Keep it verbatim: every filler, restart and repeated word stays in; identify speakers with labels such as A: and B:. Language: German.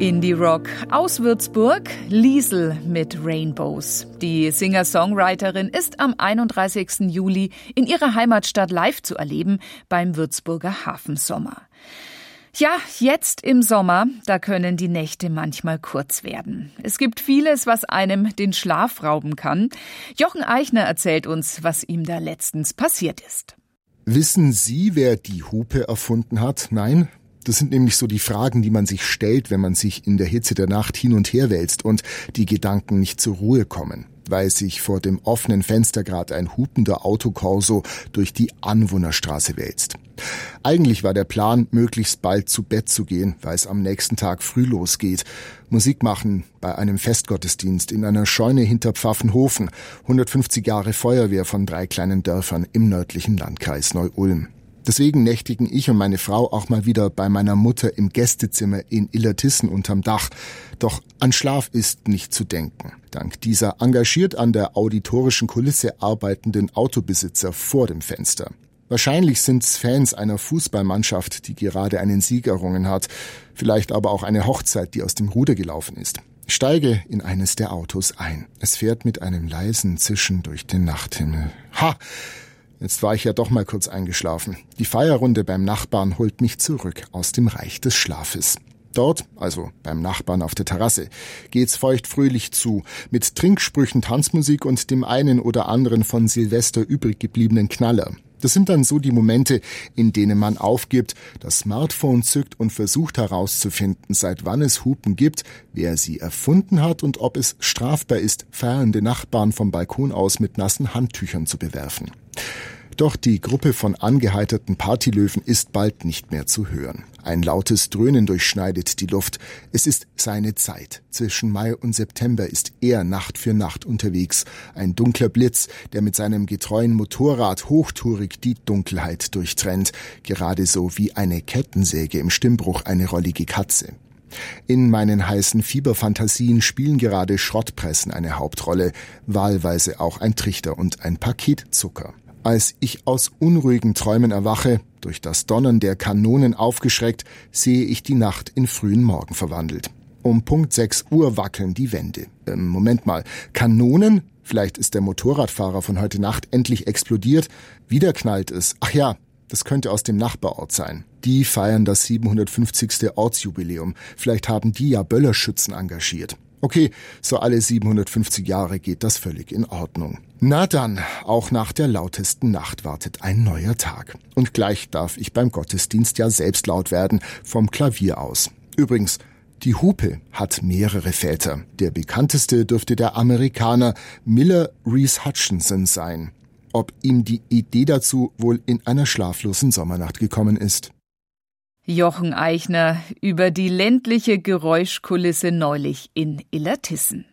A: Indie-Rock aus Würzburg, Liesl mit Rainbows. Die Singer-Songwriterin ist am einunddreißigsten Juli in ihrer Heimatstadt live zu erleben beim Würzburger Hafensommer. Ja, jetzt im Sommer, da können die Nächte manchmal kurz werden. Es gibt vieles, was einem den Schlaf rauben kann. Jochen Eichner erzählt uns, was ihm da letztens passiert ist.
B: Wissen Sie, wer die Hupe erfunden hat? Nein? Das sind nämlich so die Fragen, die man sich stellt, wenn man sich in der Hitze der Nacht hin und her wälzt und die Gedanken nicht zur Ruhe kommen, weil sich vor dem offenen Fenster gerade ein hupender Autokorso durch die Anwohnerstraße wälzt. Eigentlich war der Plan, möglichst bald zu Bett zu gehen, weil es am nächsten Tag früh losgeht. Musik machen bei einem Festgottesdienst in einer Scheune hinter Pfaffenhofen, hundertfünfzig Jahre Feuerwehr von drei kleinen Dörfern im nördlichen Landkreis Neu-Ulm. Deswegen nächtigen ich und meine Frau auch mal wieder bei meiner Mutter im Gästezimmer in Illertissen unterm Dach. Doch an Schlaf ist nicht zu denken. Dank dieser engagiert an der auditorischen Kulisse arbeitenden Autobesitzer vor dem Fenster. Wahrscheinlich sind's Fans einer Fußballmannschaft, die gerade einen Sieg errungen hat. Vielleicht aber auch eine Hochzeit, die aus dem Ruder gelaufen ist. Ich steige in eines der Autos ein. Es fährt mit einem leisen Zischen durch den Nachthimmel. Ha! Jetzt war ich ja doch mal kurz eingeschlafen. Die Feierrunde beim Nachbarn holt mich zurück aus dem Reich des Schlafes. Dort, also beim Nachbarn auf der Terrasse, geht's feuchtfröhlich zu, mit Trinksprüchen, Tanzmusik und dem einen oder anderen von Silvester übrig gebliebenen Knaller. Das sind dann so die Momente, in denen man aufgibt, das Smartphone zückt und versucht herauszufinden, seit wann es Hupen gibt, wer sie erfunden hat und ob es strafbar ist, feiernde Nachbarn vom Balkon aus mit nassen Handtüchern zu bewerfen. Doch die Gruppe von angeheiterten Partylöwen ist bald nicht mehr zu hören. Ein lautes Dröhnen durchschneidet die Luft. Es ist seine Zeit. Zwischen Mai und September ist er Nacht für Nacht unterwegs. Ein dunkler Blitz, der mit seinem getreuen Motorrad hochtourig die Dunkelheit durchtrennt. Gerade so wie eine Kettensäge im Stimmbruch eine rollige Katze. In meinen heißen Fieberfantasien spielen gerade Schrottpressen eine Hauptrolle, wahlweise auch ein Trichter und ein Paket Zucker. Als ich aus unruhigen Träumen erwache, durch das Donnern der Kanonen aufgeschreckt, sehe ich die Nacht in frühen Morgen verwandelt. Um Punkt sechs Uhr wackeln die Wände. Ähm, Moment mal, Kanonen? Vielleicht ist der Motorradfahrer von heute Nacht endlich explodiert. Wieder knallt es. Ach ja, das könnte aus dem Nachbarort sein. Die feiern das siebenhundertfünfzigste Ortsjubiläum. Vielleicht haben die ja Böllerschützen engagiert. Okay, so alle siebenhundertfünfzig Jahre geht das völlig in Ordnung. Na dann, auch nach der lautesten Nacht wartet ein neuer Tag. Und gleich darf ich beim Gottesdienst ja selbst laut werden, vom Klavier aus. Übrigens, die Hupe hat mehrere Väter. Der bekannteste dürfte der Amerikaner Miller Reese Hutchinson sein. Ob ihm die Idee dazu wohl in einer schlaflosen Sommernacht gekommen ist.
A: Jochen Eichner über die ländliche Geräuschkulisse neulich in Illertissen.